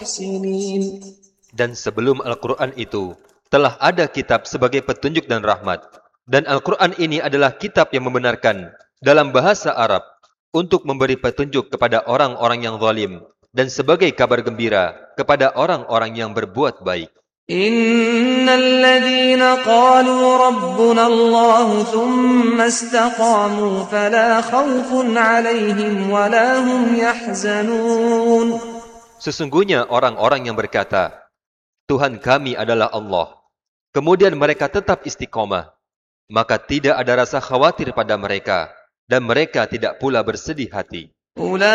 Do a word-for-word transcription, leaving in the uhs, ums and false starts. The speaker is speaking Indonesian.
Dan sebelum Al-Quran itu, telah ada kitab sebagai petunjuk dan rahmat. Dan Al-Quran ini adalah kitab yang membenarkan dalam bahasa Arab untuk memberi petunjuk kepada orang-orang yang zalim dan sebagai kabar gembira kepada orang-orang yang berbuat baik. Innal ladzina qalu rabbuna Allah thumma istaqamu fala khaufun 'alaihim wa la hum yahzanun. Sesungguhnya orang-orang yang berkata, Tuhan kami adalah Allah, kemudian mereka tetap istiqomah, maka tidak ada rasa khawatir pada mereka, dan mereka tidak pula bersedih hati.